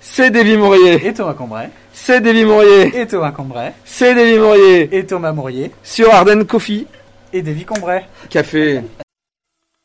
c'est Davy Mourier. Et Thomas Cambrai. C'est Davy Mourier. Et Thomas Cambrai. C'est Davy Mourier. Et Thomas Mourier. Sur Ardennes Coffee. Et Davy Cambrai. Café.